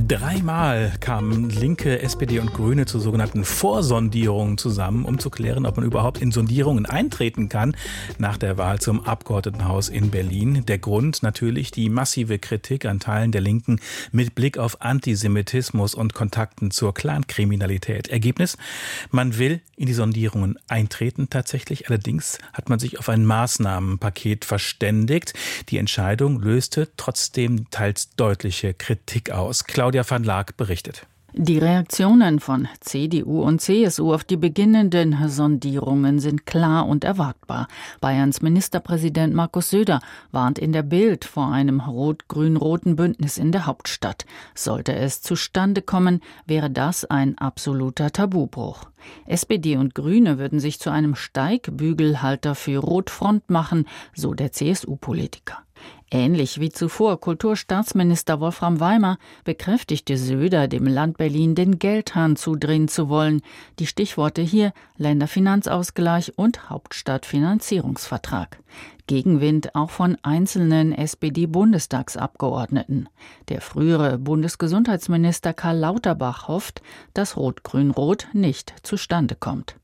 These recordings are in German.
Dreimal kamen Linke, SPD und Grüne zu sogenannten Vorsondierungen zusammen, um zu klären, ob man überhaupt in Sondierungen eintreten kann nach der Wahl zum Abgeordnetenhaus in Berlin. Der Grund natürlich die massive Kritik an Teilen der Linken mit Blick auf Antisemitismus und Kontakten zur Clankriminalität. Ergebnis: Man will in die Sondierungen eintreten tatsächlich. Allerdings hat man sich auf ein Maßnahmenpaket verständigt. Die Entscheidung löste trotzdem teils deutliche Kritik aus. Claudia van Laak berichtet. Die Reaktionen von CDU und CSU auf die beginnenden Sondierungen sind klar und erwartbar. Bayerns Ministerpräsident Markus Söder warnt in der Bild vor einem rot-grün-roten Bündnis in der Hauptstadt. Sollte es zustande kommen, wäre das ein absoluter Tabubruch. SPD und Grüne würden sich zu einem Steigbügelhalter für Rotfront machen, so der CSU-Politiker. Ähnlich wie zuvor Kulturstaatsminister Wolfram Weimer bekräftigte Söder dem Land Berlin, den Geldhahn zudrehen zu wollen. Die Stichworte hier: Länderfinanzausgleich und Hauptstadtfinanzierungsvertrag. Gegenwind auch von einzelnen SPD-Bundestagsabgeordneten. Der frühere Bundesgesundheitsminister Karl Lauterbach hofft, dass Rot-Grün-Rot nicht zustande kommt.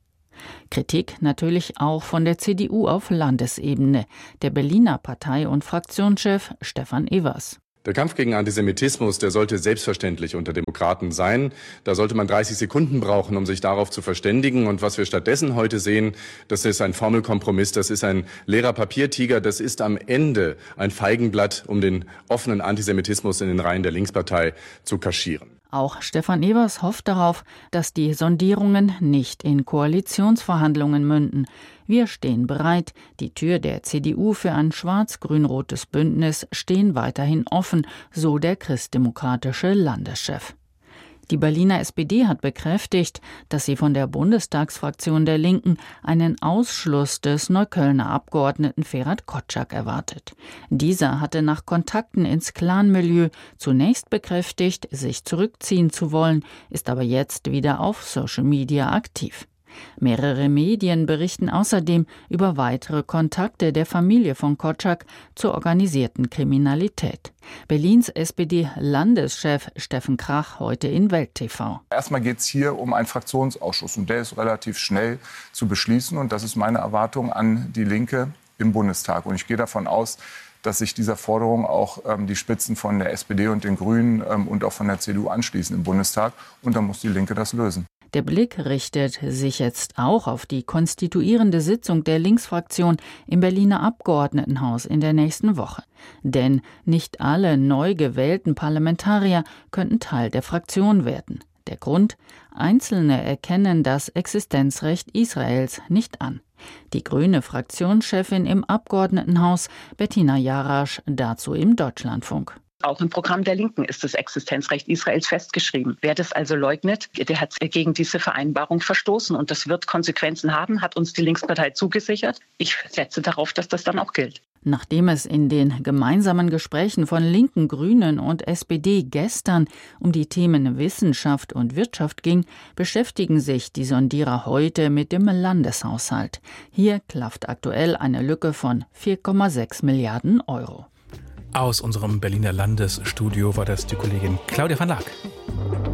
Kritik natürlich auch von der CDU auf Landesebene. Der Berliner Partei- und Fraktionschef Stefan Evers. Der Kampf gegen Antisemitismus, der sollte selbstverständlich unter Demokraten sein. Da sollte man 30 Sekunden brauchen, um sich darauf zu verständigen. Und was wir stattdessen heute sehen, das ist ein Formelkompromiss, das ist ein leerer Papiertiger, das ist am Ende ein Feigenblatt, um den offenen Antisemitismus in den Reihen der Linkspartei zu kaschieren. Auch Stefan Evers hofft darauf, dass die Sondierungen nicht in Koalitionsverhandlungen münden. Wir stehen bereit. Die Tür der CDU für ein schwarz-grün-rotes Bündnis stehen weiterhin offen, so der christdemokratische Landeschef. Die Berliner SPD hat bekräftigt, dass sie von der Bundestagsfraktion der Linken einen Ausschluss des Neuköllner Abgeordneten Ferhat Kotschak erwartet. Dieser hatte nach Kontakten ins Clanmilieu zunächst bekräftigt, sich zurückziehen zu wollen, ist aber jetzt wieder auf Social Media aktiv. Mehrere Medien berichten außerdem über weitere Kontakte der Familie von Kotschak zur organisierten Kriminalität. Berlins SPD-Landeschef Steffen Krach heute in Welt TV. Erstmal geht es hier um einen Fraktionsausschuss und der ist relativ schnell zu beschließen und das ist meine Erwartung an die Linke im Bundestag. Und ich gehe davon aus, dass sich dieser Forderung auch die Spitzen von der SPD und den Grünen und auch von der CDU anschließen im Bundestag und dann muss die Linke das lösen. Der Blick richtet sich jetzt auch auf die konstituierende Sitzung der Linksfraktion im Berliner Abgeordnetenhaus in der nächsten Woche. Denn nicht alle neu gewählten Parlamentarier könnten Teil der Fraktion werden. Der Grund: Einzelne erkennen das Existenzrecht Israels nicht an. Die grüne Fraktionschefin im Abgeordnetenhaus Bettina Jarasch dazu im Deutschlandfunk. Auch im Programm der Linken ist das Existenzrecht Israels festgeschrieben. Wer das also leugnet, der hat gegen diese Vereinbarung verstoßen. Und das wird Konsequenzen haben, hat uns die Linkspartei zugesichert. Ich setze darauf, dass das dann auch gilt. Nachdem es in den gemeinsamen Gesprächen von Linken, Grünen und SPD gestern um die Themen Wissenschaft und Wirtschaft ging, beschäftigen sich die Sondierer heute mit dem Landeshaushalt. Hier klafft aktuell eine Lücke von 4,6 Milliarden Euro. Aus unserem Berliner Landesstudio war das die Kollegin Claudia van Laak.